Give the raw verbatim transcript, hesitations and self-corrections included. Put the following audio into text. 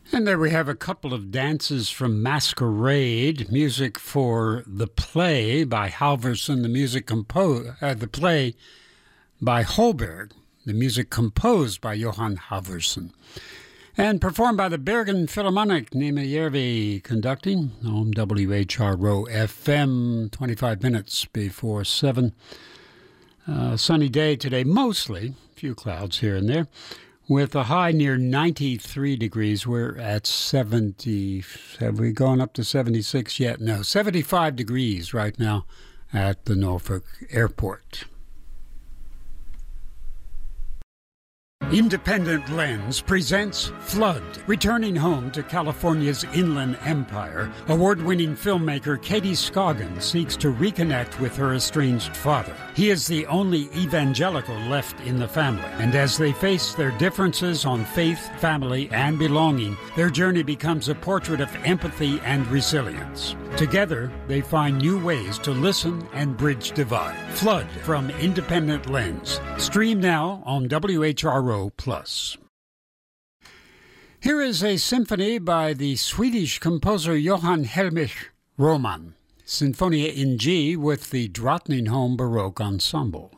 And there we have a couple of dances from Masquerade, music for The Play by Halverson, the music composed, uh, The Play by Holberg, the music composed by Johann Halverson, and performed by the Bergen Philharmonic, Nima Järvi conducting on W H R O F M, twenty-five minutes before seven. Uh, sunny day today, mostly, a few clouds here and there. With a high near ninety-three degrees, we're at seventy. Have we gone up to seventy-six yet? No, seventy-five degrees right now at the Norfolk Airport. Independent Lens presents Flood. Returning home to California's Inland Empire, award-winning filmmaker Katie Scoggin seeks to reconnect with her estranged father. He is the only evangelical left in the family, and as they face their differences on faith, family, and belonging, their journey becomes a portrait of empathy and resilience. Together, they find new ways to listen and bridge divide. Flood from Independent Lens. Stream now on W H R O Plus. Here is a symphony by the Swedish composer Johan Helmich Roman, Sinfonia in G with the Drottningholm Baroque Ensemble.